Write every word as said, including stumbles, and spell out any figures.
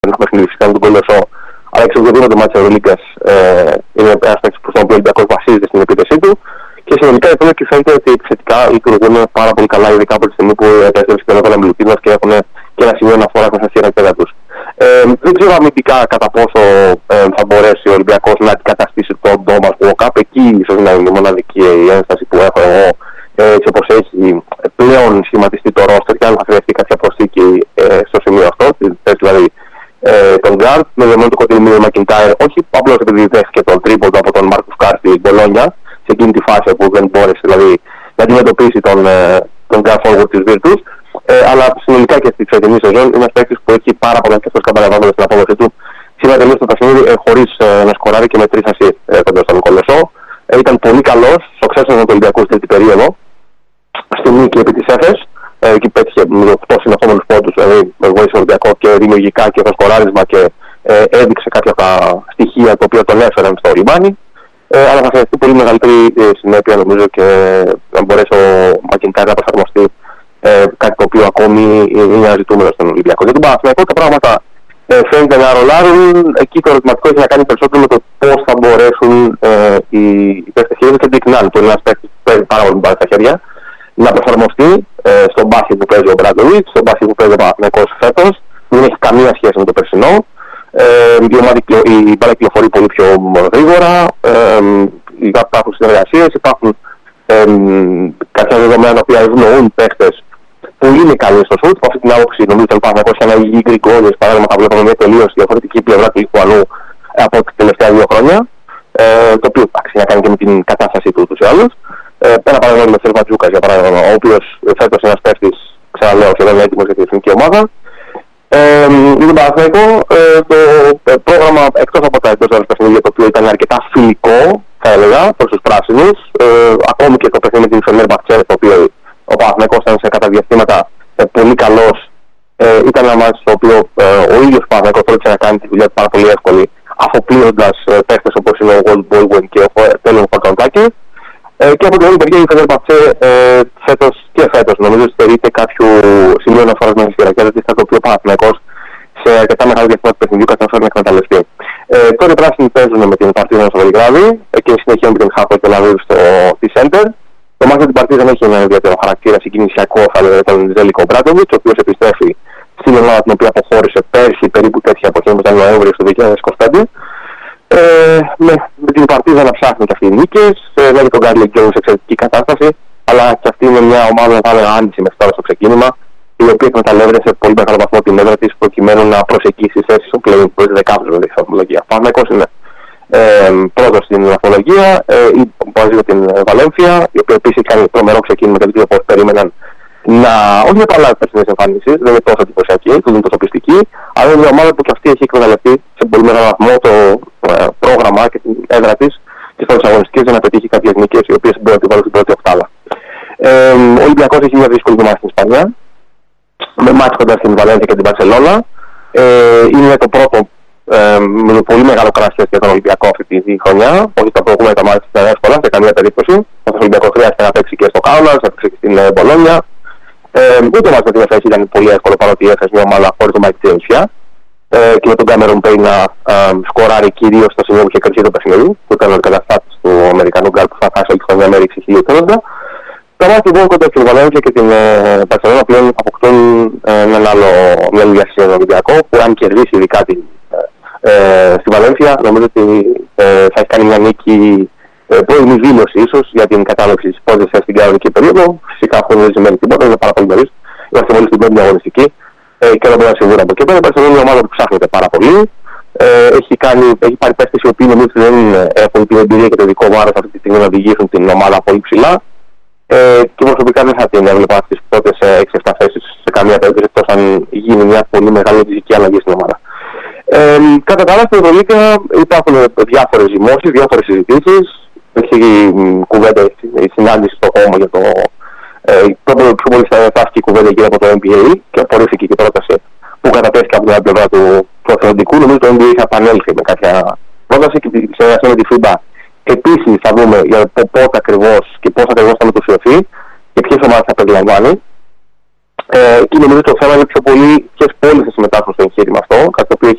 ένα παιχνίδι φυσικά με τον Κολοσσό, αλλά και σε οποιοδήποτε μάτι της Ευρωλίγκας ε, είναι ένας παίκτης προς τον οποίο ο Ολυμπιακός βασίζεται στην επίθεσή του. Και συνολικά η επόμενη φαίνεται ότι επιθετικά λειτουργούν πάρα πολύ καλά, ειδικά από τη στιγμή που επέστρεψε και ο εμπλουτή μας και έχουν και ένα σημείο αναφορά μέσα στη ρακέτα τους. Ε, δεν ξέρω αμυντικά κατά πόσο ε, θα μπορέσει ο Ολυμπιακός να αντικαταστήσει τον Ντόμας Walkup. Εκεί ίσως να είναι η μοναδική η ένσταση που έχω εγώ, έτσι όπως έχει πλέον σχηματιστεί το ρόστερ και αν θα χρειαστεί κάποια προσθήκη ε, στο σημείο αυτό, στη θέση δηλαδή ε, τον Γκάρτ, με δεδομένο το κοντινό Μίλιο Μακιντάιρ, όχι απλώς επειδή δέχτηκε τον τρίποντο από τον Μάρκους Κάρ στη Μπολόνια, σε εκείνη τη φάση που δεν μπόρεσε δηλαδή να αντιμετωπίσει τον, τον Γκάρτ forward της Virtus, ε, αλλά συνολικά και στη φετινή σεζόν είναι ένας παίκτης που έχει πάρα πολλά και αυτός καμπανεβάζοντας στην απόδοση του. Σήμερα τελείωσε το παιχνίδι ε, χωρίς ε, να σκοράρει και με τρεις ασίστ ε, κοντά στον Κολοσσό. Ε, ήταν πολύ καλός στο ξέσπασμα του Ολυμπιακού στην τρίτη περίοδο, στη νίκη επί της Έφες. Ε, εκεί πέτυχε με οκτώ συνεχόμενους πόντους, δηλαδή βοήθησε ο Ολυμπιακό και δημιουργικά και στο σκοράρισμα και ε, έδειξε κάποια από τα στοιχεία τα οποία τον έφεραν στο Λιμπάνι. Ε, αλλά θα χρειαστεί πολύ μεγαλύτερη ε, συνέπεια νομίζω και να μπορέσει ο Μακιντάιρ να προσαρμοστεί, ε, κάτι το οποίο ακόμη είναι ένα ζητούμενο στον Ολυμπιακό. Για τον Παναθηναϊκό τα πράγματα ε, φαίνεται να ρολάρουν. Εκεί το ερωτηματικό έχει να κάνει περισσότερο με το πώς θα μπορέσουν ε, οι παίκτες χέρια και Ντικνάν, που είναι ένας παίκτης που παίζει πάρα πολύ μπάλα στα χέρια, να προσαρμοστεί ε, στον μπάσκετ που παίζει ο Μπράντοβιτς, στον μπάσκετ που παίζει ο Παναθηναϊκός φέτος, που δεν έχει καμία σχέση με το περσινό. Ε, η, ομάδα, η μπάλα κυκλοφορεί πολύ πιο γρήγορα, ε, υπάρχουν συνεργασίες, υπάρχουν ε, κάποια δεδομένα τα οποία ευνοούν παίκτες που είναι καλοί στο σουτ. Από αυτή την άποψη νομίζω ότι ο Παναθηναϊκός και ένα Υγιή Γκριγκόνης παράδειγμα θα βλέπουμε μια τελείως διαφορετική πλευρά του Λιθουανού από τα τελευταία δύο χρόνια, ε, το οποίο αξίζει να κάνει και με την κατάστασή του ούτως ή άλλως. Ε, ένα παράδειγμα με τον Σερβατζούκας για παράδειγμα, ο οποίος φέτος είναι ένας παίκτης, ξαναλέω, σχεδόν έτοιμος για την εθνική ομάδα. Ε, για τον Παναθηναϊκό ε, το ε, πρόγραμμα εκτός από τα εντός έδρας παιχνίδια, το οποίο ήταν αρκετά φιλικό θα έλεγα προς τους πράσινους, ε, ακόμη και το παιχνίδι με την Φενέρμπαχτσε, το οποίο ο Παναθηναϊκός ήταν σε κατά διαστήματα ε, πολύ καλός, ε, ήταν ένα μάτι στο οποίο ε, ο ίδιος ο Παναθηναϊκός θέλησε να κάνει τη δουλειά του πάρα πολύ εύκολη, αφοπλίζοντας ε, παίκτες όπως είναι ο Walt Baldwin και ο Τέλεον Φορτοντάκη. Ε, και από την άλλη μεριά η Φενέρμπαχτσε ε, φέτος και φέτος νομίζω στερείται κάποιο σημείο αναφοράς μέσα στη ρακέτα της, το οποίο ο Παναθηναϊκός σε αρκετά μεγάλο διαστήμα του παιχνιδιού καταφέρει να εκμεταλλευτεί. Ε, τώρα οι πράσινοι παίζουν με την Παρτίζαν στο Βελιγράδι ε, και συνεχεία με την Χάπο και Λαβίβ στο Σέντερ. Το μάτι την Παρτίζαν έχει ένα ιδιαίτερο χαρακτήρα συγκινησιακό, θα λέγαμε τον Ζέλικο Μπράντοβιτς, ο οποίος επιστρέφει στην Ελλάδα την οποία αποχώρησε πέρσι περίπου τέτοια εποχή με τον Νοέμβριο του δύο χιλιάδες είκοσι πέντε. Ε, με, με την Παρτίζα να ψάχνει και αυτή οι νίκες, ε, δηλαδή τον Γκάρλι Γκιόνι σε εξαιρετική κατάσταση, αλλά και αυτή είναι μια ομάδα που θα έλεγα άνηση μέχρι τώρα στο ξεκίνημα, η οποία εκμεταλλεύεται σε πολύ μεγάλο βαθμό την έδρα της προκειμένου να προσεγγίσει τις θέσεις του πλέον που είναι δεκάπλους με τη βαθμολογία. Ο Παναθηναϊκός είναι ε, πρώτος στην βαθμολογία, ε, μαζί με την Βαλένθια, η οποία επίσης κάνει τρομερό ξεκίνημα και δεν ξέρω πώς περίμεναν να, όχι με καλά περσινές εμφανίσεις, δεν είναι τόσο εντυπωσιακή, δεν είναι τόσο πιστική, αλλά είναι μια ομάδα που και αυτή έχει εκμεταλλευτεί σε πολύ μεγάλο βαθμό το ε, πρόγραμμα και την έδρα της και στις αγωνιστικές για να πετύχει κάποιες νίκες οι οποίες μπορεί να την βάλουν στην πρώτη οκτάδα. Ε, ο Ολυμπιακός έχει μια δύσκολη εβδομάδα στην Ισπανία, με μάτς κοντά στην Βαλένθια και την Μπαρσελόνα. Ε, είναι το πρώτο ε, με το πολύ μεγάλο κράσιο για τον Ολυμπιακό αυτή τη χρονιά. Όχι τα προηγούμενα τα μάτια ήταν εύκολα σε καμία περίπτωση. Ο Ολυμπιακός χρειάζεται να παίξει και στο Κάουνας, να παίξει και στην ε, Μπολόνια. Ε, ούτε ο μάτς με την Εφές ήταν πολύ εύκολο, παρότι η Εφές μια ομάδα χωρίς τον Μάικ Τζέιμσια. Ε, και με τον Κάμερον Πέι να ε, σκοράρει κυρίως στο σημείο που είχε κερδίσει το παιχνίδι, που ήταν ο καταστάτης του Αμερικανού γκάρ που θα χάσει όλη τη χρονιά με έριξη χίλια τέσσερα. Τα μάτια λοιπόν κοντά στην Βαλένθια και την Μπαρσελόνα πλέον αποκτούν ε, έναν άλλο, μια άλλη διασύνδεση στον Ολυμπιακό, που αν κερδίσει ειδικά την, ε, στη Βαλένθια, νομίζω ότι ε, θα έχει κάνει μια νίκη ε, πρώιμη δήλωση ίσως για την κατάληψη της πρώτης θέσης στην κανονική περίοδο. Φυσικά αυτό δεν σημαίνει τίποτα, είναι πάρα πολύ νωρίς. Είμαστε μόλις στην πρώτη αγωνιστική ε, και δεν μπορεί να συμβούν από εκεί πέρα. Η Μπαρσελόνα είναι μια ομάδα που ψάχνεται πάρα πολύ. Ε, έχει, κάνει, έχει πάρει παίκτες οι οποίοι νομίζω ότι δεν έχουν την εμπειρία και το δικό βάρος αυτή τη στιγμή να οδηγήσουν την ομάδα πολύ ψηλά. Ε, και προσωπικά δεν θα την έβλεπα στις πρώτες έξι επτά θέσεις σε καμία περίπτωση, εκτός αν γίνει μια πολύ μεγάλη φυσική αλλαγή στην ομάδα. Ε, κατά τα άλλα στην Ευρωλίγκα υπάρχουν διάφορες δημόσιες, διάφορες συζητήσεις. Έχει κουβέντα, η συνάντηση στο κόμμα για το ε, πρώτο πιο πολύ στάθηκε η κουβέντα γύρω από το N B A και απορρίφθηκε και η πρόταση που κατατέθηκε από την άλλη πλευρά του προθεωρητικού. Νομίζω το N B A θα επανέλθει με κάποια πρόταση και σε συνεργασία με τη FIBA. Επίσης θα δούμε για το πότε ακριβώς και πώς ακριβώς θα μετουσιωθεί και ποιες ομάδες θα περιλαμβάνει. Ε, και νομίζω ότι το θέμα είναι πιο πολύ ποιες πόλεις θα συμμετάσχουν στο εγχείρημα αυτό, κάτι το οποίο